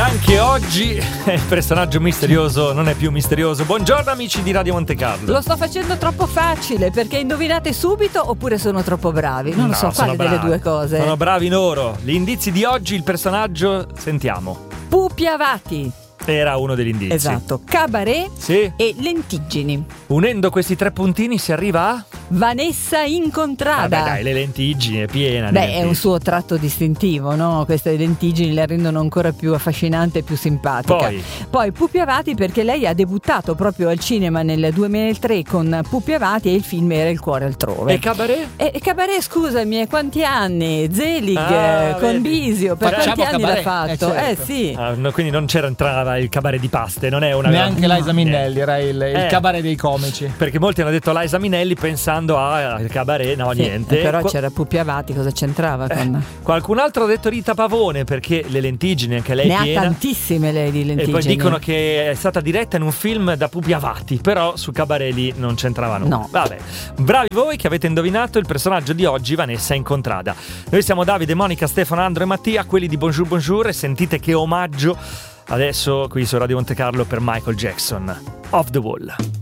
Anche oggi il personaggio misterioso non è più misterioso. Buongiorno amici di Radio Monte Carlo. Lo sto facendo troppo facile perché indovinate subito oppure sono troppo bravi? Non lo so, quale delle due cose? Sono bravi loro. Gli indizi di oggi, il personaggio, sentiamo. Pupi Avati. Era uno degli indizi. Esatto. Cabaret sì. E Lentiggini. Unendo questi tre puntini si arriva a... Vanessa Incontrada. Vabbè dai, le lentiggini, è piena. Beh, è un suo tratto distintivo, no? Queste lentiggini le rendono ancora più affascinante e più simpatica. Poi Pupi Avati, perché lei ha debuttato proprio al cinema nel 2003 con Pupi Avati e il film era Il cuore altrove. E Cabaret? E Cabaret, scusami, quanti anni? Zelig con Bisio, per quanti anni l'ha fatto? Certo. Sì. Quindi non entrava il Cabaret di Paste, non è una... Neanche Liza Minnelli, era il Cabaret dei comici. Perché molti hanno detto Liza Minnelli pensando al Cabaret, no, niente. Però c'era Pupi Avati, cosa c'entrava con... Qualcun altro ha detto Rita Pavone, perché le lentiggini, anche lei ne piena. Ha tantissime lei di lentiggini. E poi dicono che è stata diretta in un film da Pupi Avati, però su Cabaret lì non c'entrava nulla. No. Vabbè, bravi voi che avete indovinato il personaggio di oggi, Vanessa Incontrada. Noi siamo Davide, Monica, Stefano, Andro e Mattia, quelli di Bonjour Bonjour, e sentite che omaggio adesso qui su Radio Monte Carlo per Michael Jackson, Off the Wall.